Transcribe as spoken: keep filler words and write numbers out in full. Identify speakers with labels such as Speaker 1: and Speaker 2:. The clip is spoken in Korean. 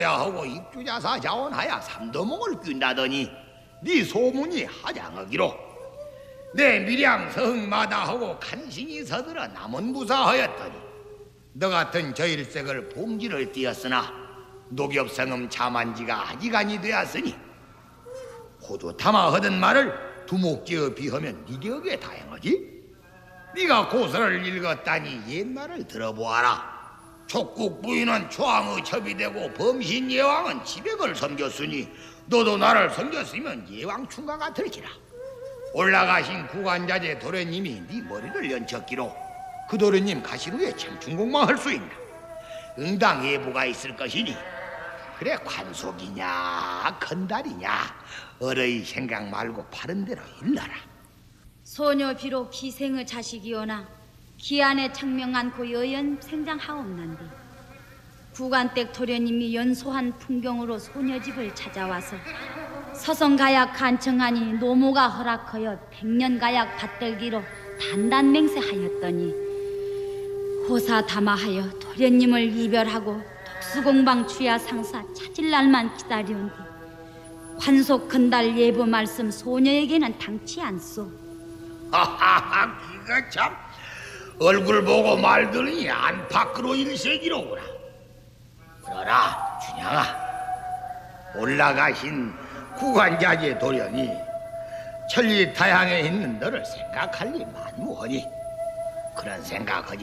Speaker 1: 하고 입주자사 자원하여 삼도목을 꾼다더니 네 소문이 하장하기로 내 밀양 서흥마다 하고 간신히 서들어 남원부사하였더니 너 같은 저일색을 봉지를 띄었으나 녹엽성음 자만지가 아기간이 되었으니 호주 탐아 하던 말을 두목지어 비하면 네 격에 다행하지. 네가 고서를 읽었다니 옛말을 들어보아라. 촉국 부인은 초왕의 첩이 되고 범신 예왕은 지백을 섬겼으니 너도 나를 섬겼으면 예왕 충과 같을지라. 올라가신 구관자재 도련님이 네 머리를 연쳤기로 그 도련님 가신 후에 청춘공망 할 수 있나. 응당 예부가 있을 것이니 그래 관속이냐 건달이냐 어러이 생각 말고 바른 대로 일러라.
Speaker 2: 소녀 비록 기생의 자식이오나 기안에 청명 않고 여연 생장하옵난데 구간댁 도련님이 연소한 풍경으로 소녀 집을 찾아와서 서성가약 간청하니 노모가 허락하여 백년가약 받들기로 단단맹세하였더니 호사다마하여 도련님을 이별하고 독수공방 주야 상사 찾을 날만 기다리온디 관속 건달 예부 말씀 소녀에게는 당치 않소.
Speaker 1: 하하하, 이거 참 얼굴 보고 말들으니 안팎으로 일색이로구나. 그러나 준양아, 올라가신 구관자재 도련이 천리 타향에 있는 너를 생각할 리 만무하니 그런 생각하지